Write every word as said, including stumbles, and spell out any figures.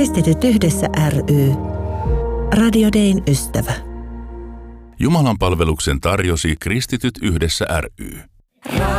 Kristityt yhdessä ry. Radio Dayn ystävä. Jumalan palveluksen tarjosi Kristityt yhdessä ry.